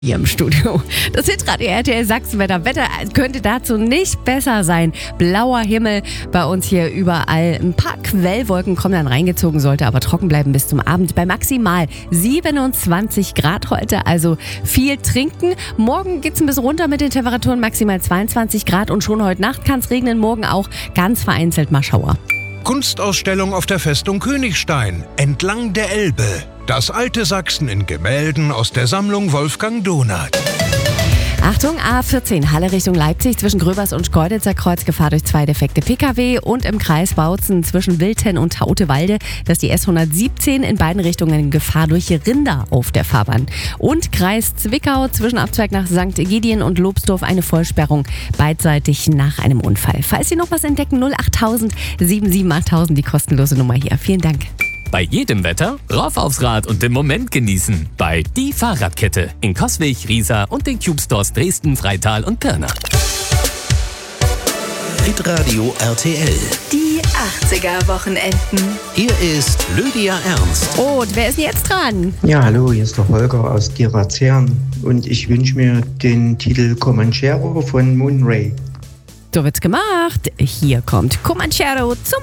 Hier im Studio. Das Hitradio RTL Sachsen-Wetter. Wetter könnte dazu nicht besser sein. Blauer Himmel bei uns hier überall. Ein paar Quellwolken kommen dann reingezogen, sollte aber trocken bleiben bis zum Abend. Bei maximal 27 Grad heute, also viel trinken. Morgen geht's ein bisschen runter mit den Temperaturen, maximal 22 Grad und schon heute Nacht kann es regnen. Morgen auch ganz vereinzelt mal Schauer. Kunstausstellung auf der Festung Königstein, entlang der Elbe. Das alte Sachsen in Gemälden aus der Sammlung Wolfgang Donath. Achtung, A14, Halle Richtung Leipzig zwischen Gröbers und Schkeuditzer Kreuz, Gefahr durch 2 defekte Pkw und im Kreis Bautzen zwischen Wilthen und Tautewalde, das ist die S117 in beiden Richtungen, Gefahr durch Rinder auf der Fahrbahn. Und Kreis Zwickau zwischen Abzweig nach St. Egidien und Lobsdorf eine Vollsperrung beidseitig nach einem Unfall. Falls Sie noch was entdecken, 08000 77 8000, die kostenlose Nummer hier. Vielen Dank. Bei jedem Wetter rauf aufs Rad und den Moment genießen. Bei Die Fahrradkette in Coswig, Riesa und den Cube Stores Dresden, Freital und Pirna. Hitradio RTL. Die 80er-Wochenenden. Hier ist Lydia Ernst. Und wer ist jetzt dran? Ja, hallo, hier ist der Holger aus Dirazern und ich wünsche mir den Titel Comanchero von Moon Ray. So wird's gemacht. Hier kommt Comanchero zum